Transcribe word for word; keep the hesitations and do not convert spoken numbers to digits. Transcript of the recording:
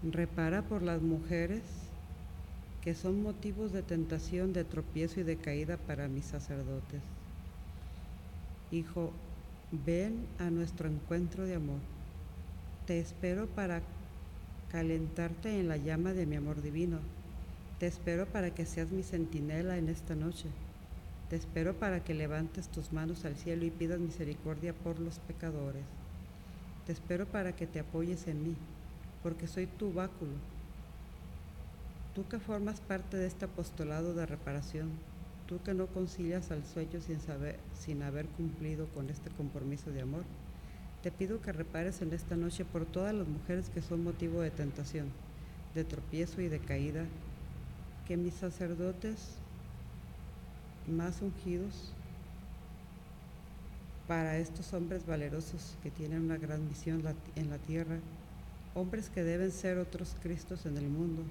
Repara por las mujeres que son motivos de tentación, de tropiezo y de caída para mis sacerdotes. Hijo, ven a nuestro encuentro de amor. Te espero para calentarte en la llama de mi amor divino. Te espero para que seas mi centinela en esta noche. Te espero para que levantes tus manos al cielo y pidas misericordia por los pecadores. Te espero para que te apoyes en mí, porque soy tu báculo. Tú que formas parte de este apostolado de reparación, tú que no concilias al sueño sin, saber, sin haber cumplido con este compromiso de amor, te pido que repares en esta noche por todas las mujeres que son motivo de tentación, de tropiezo y de caída, que mis sacerdotes más ungidos para estos hombres valerosos que tienen una gran misión en la tierra, hombres que deben ser otros Cristos en el mundo,